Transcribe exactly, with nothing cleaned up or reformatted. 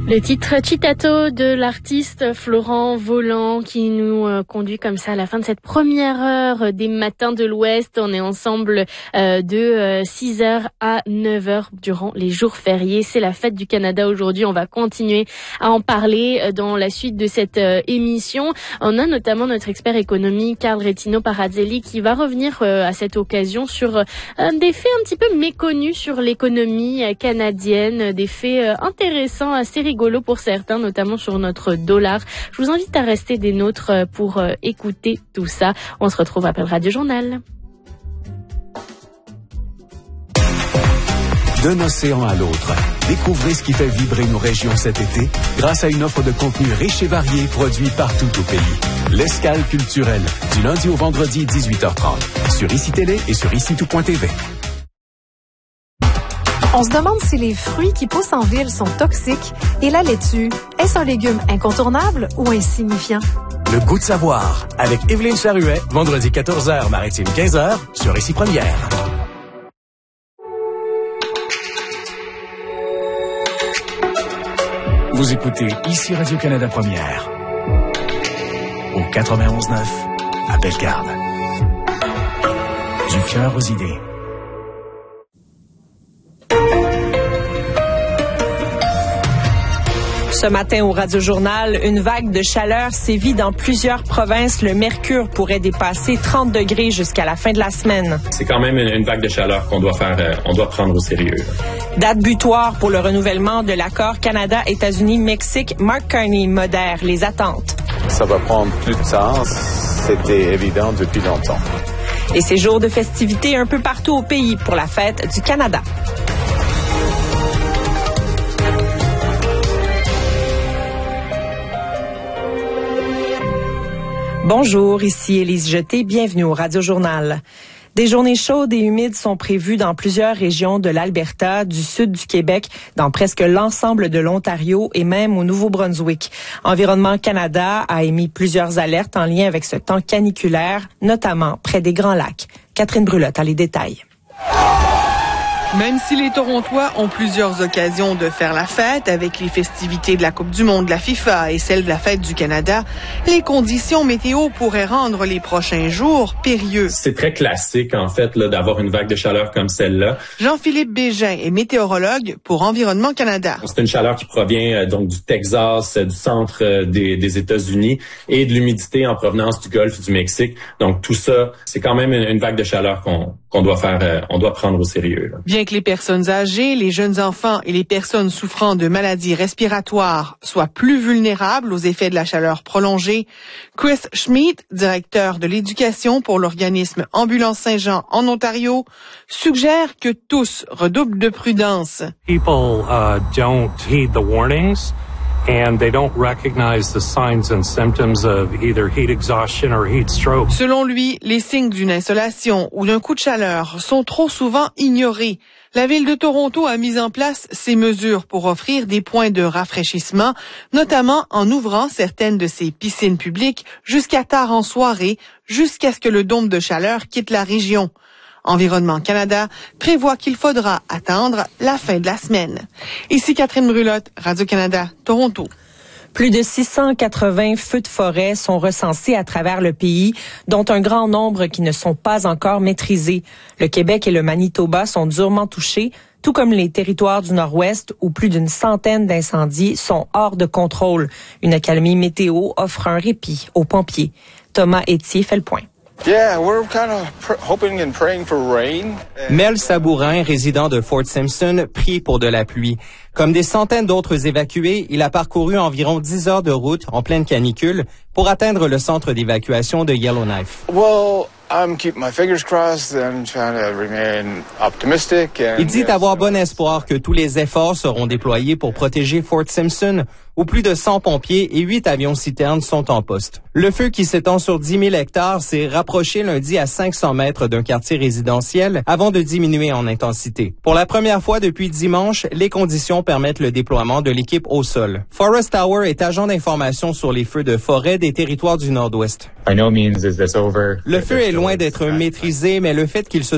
Le titre Citato de l'artiste Florent Vollant qui nous euh, conduit comme ça à la fin de cette première heure des Matins de l'Ouest. On est ensemble euh, de euh, six heures à neuf heures durant les jours fériés. C'est la fête du Canada aujourd'hui. On va continuer à en parler euh, dans la suite de cette euh, émission. On a notamment notre expert économique Carl Rettino Parazzelli qui va revenir euh, à cette occasion sur euh, des faits un petit peu méconnus sur l'économie euh, canadienne, des faits euh, intéressants, assez rigolos pour certains, notamment sur notre dollar. Je vous invite à rester des nôtres pour euh, écouter tout ça. On se retrouve après le Radio Journal. D'un océan à l'autre, découvrez ce qui fait vibrer nos régions cet été grâce à une offre de contenu riche et varié produit partout au pays. L'escale culturelle, du lundi au vendredi dix-huit heures trente, sur Ici Télé et sur ici tout point t v. On se demande si les fruits qui poussent en ville sont toxiques et la laitue, est-ce un légume incontournable ou insignifiant? Le goût de savoir, avec Evelyne Charuet, vendredi quatorze heures, maritime quinze heures, sur Ici Première. Vous écoutez Ici Radio-Canada Première, au quatre-vingt-onze neuf, à Bellegarde. Du cœur aux idées. Ce matin au Radio Journal, une vague de chaleur sévit dans plusieurs provinces. Le mercure pourrait dépasser trente degrés jusqu'à la fin de la semaine. C'est quand même une, une vague de chaleur qu'on doit faire, euh, on doit prendre au sérieux. Date butoir pour le renouvellement de l'accord Canada-États-Unis-Mexique. Mark Carney modère les attentes. Ça va prendre plus de temps. C'était évident depuis longtemps. Et ces jours de festivités un peu partout au pays pour la fête du Canada. Bonjour, ici Élise Jeté, bienvenue au Radio Journal. Des journées chaudes et humides sont prévues dans plusieurs régions de l'Alberta, du sud du Québec, dans presque l'ensemble de l'Ontario et même au Nouveau-Brunswick. Environnement Canada a émis plusieurs alertes en lien avec ce temps caniculaire, notamment près des Grands Lacs. Catherine Brulotte a les détails. Même si les Torontois ont plusieurs occasions de faire la fête avec les festivités de la Coupe du monde de la FIFA et celle de la Fête du Canada, les conditions météo pourraient rendre les prochains jours périlleux. C'est très classique, en fait, là, d'avoir une vague de chaleur comme celle-là. Jean-Philippe Bégin est météorologue pour Environnement Canada. C'est une chaleur qui provient euh, donc du Texas, euh, du centre euh, des, des États-Unis et de l'humidité en provenance du Golfe du Mexique. Donc tout ça, c'est quand même une, une vague de chaleur qu'on, qu'on doit faire, euh, on doit prendre au sérieux, là. Bien que les personnes âgées, les jeunes enfants et les personnes souffrant de maladies respiratoires soient plus vulnérables aux effets de la chaleur prolongée, Chris Schmidt, directeur de l'éducation pour l'organisme Ambulance Saint-Jean en Ontario, suggère que tous redoublent de prudence. People uh, don't heed the warnings. And they don't recognize the signs and symptoms of either heat exhaustion or heat stroke. Selon lui, les signes d'une insolation ou d'un coup de chaleur sont trop souvent ignorés. La ville de Toronto a mis en place ces mesures pour offrir des points de rafraîchissement, notamment en ouvrant certaines de ses piscines publiques jusqu'à tard en soirée, jusqu'à ce que le dôme de chaleur quitte la région. Environnement Canada prévoit qu'il faudra attendre la fin de la semaine. Ici Catherine Brulotte, Radio-Canada, Toronto. Plus de six cent quatre-vingts feux de forêt sont recensés à travers le pays, dont un grand nombre qui ne sont pas encore maîtrisés. Le Québec et le Manitoba sont durement touchés, tout comme les territoires du Nord-Ouest où plus d'une centaine d'incendies sont hors de contrôle. Une accalmie météo offre un répit aux pompiers. Thomas Etier fait le point. Yeah, we're kind of pr- hoping and praying for rain. Mel Sabourin, résident de Fort Simpson, prie pour de la pluie. Comme des centaines d'autres évacués, il a parcouru environ dix heures de route en pleine canicule pour atteindre le centre d'évacuation de Yellowknife. Well, I'm keeping my fingers crossed and trying to remain optimistic. And il dit avoir bon espoir que tous les efforts seront déployés pour protéger Fort Simpson, où plus de cent pompiers et huit avions-citernes sont en poste. Le feu qui s'étend sur dix mille hectares s'est rapproché lundi à cinq cents mètres d'un quartier résidentiel avant de diminuer en intensité. Pour la première fois depuis dimanche, les conditions permettent le déploiement de l'équipe au sol. Forest Tower est agent d'information sur les feux de forêt des territoires du Nord-Ouest. By no means is this over. Le feu est loin d'être maîtrisé, mais le fait qu'il se